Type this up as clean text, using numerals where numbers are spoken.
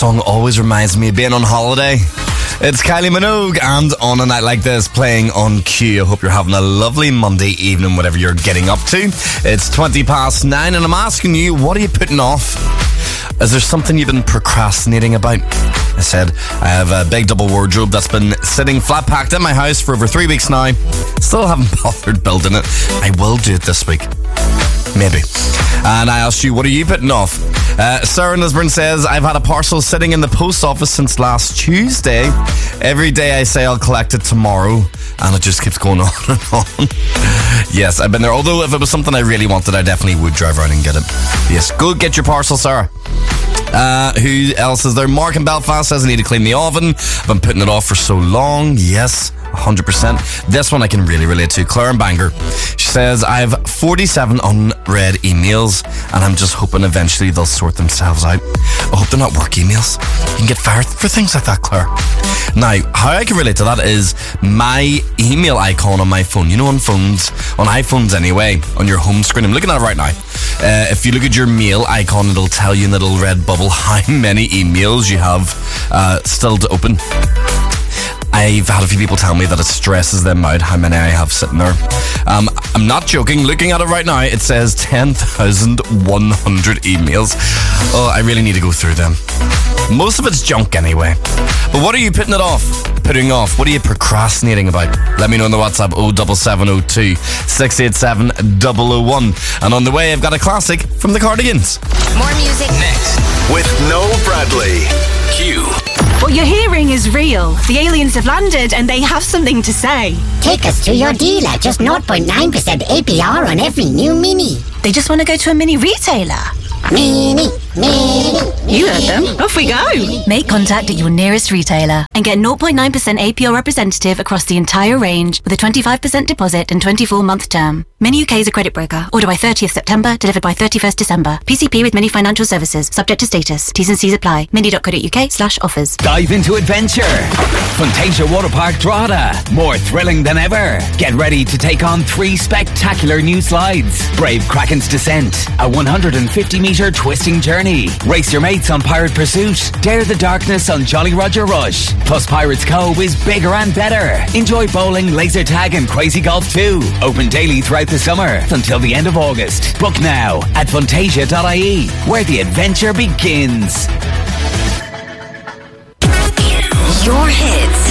song always reminds me of being on holiday. It's Kylie Minogue and On a Night Like This playing on Q. I hope you're having a lovely Monday evening, whatever you're getting up to. It's 9:20 and I'm asking you, what are you putting off? Is there something you've been procrastinating about? I said, I have a big double wardrobe that's been sitting flat packed in my house for over 3 weeks now. Still haven't bothered building it. I will do it this week. Maybe. And I asked you, what are you putting off? Sarah in Lisburn says, I've had a parcel sitting in the post office since last Tuesday. Every day I say I'll collect it tomorrow, and it just keeps going on and on. Yes, I've been there. Although if it was something I really wanted, I definitely would drive around and get it. Yes, go get your parcel, Sarah. Who else is there? Mark in Belfast says I need to clean the oven. I've been putting it off for so long. Yes, 100%. This one I can really relate to. Claire in Bangor. She says, I have 47 unread emails and I'm just hoping eventually they'll sort themselves out. I hope they're not work emails. You can get fired for things like that, Claire. Now, how I can relate to that is my email icon on my phone. You know, on phones, on iPhones anyway, on your home screen. I'm looking at it right now. If you look at your mail icon, it'll tell you in the little red bubble how many emails you have still to open. I've had a few people tell me that it stresses them out how many I have sitting there. I'm not joking. Looking at it right now, it says 10,100 emails. Oh, I really need to go through them. Most of it's junk anyway. But what are you putting off? What are you procrastinating about? Let me know on the WhatsApp 07702 687 001. And on the way, I've got a classic from the Cardigans. More music Next with Noel Bradley. Q. What you're hearing is real. The aliens have landed and they have something to say. Take us to your dealer. Just 0.9% APR on every new Mini. They just want to go to a mini retailer. Mini. You heard them. Off we go. Make contact at your nearest retailer and get 0.9% APR representative across the entire range with a 25% deposit and 24-month term. Mini UK is a credit broker. Order by 30th September, delivered by 31st December. PCP with Mini Financial Services. Subject to status. T's and C's apply. mini.co.uk/offers. Dive into adventure. Fantasia Water Park Drogheda. More thrilling than ever. Get ready to take on 3 spectacular new slides. Brave Kraken's Descent. A 150-metre twisting journey. Race your mates on Pirate Pursuit. Dare the darkness on Jolly Roger Rush. Plus Pirates Cove is bigger and better. Enjoy bowling, laser tag and crazy golf too. Open daily throughout the summer until the end of August. Book now at fantasia.ie, where the adventure begins. Your hits.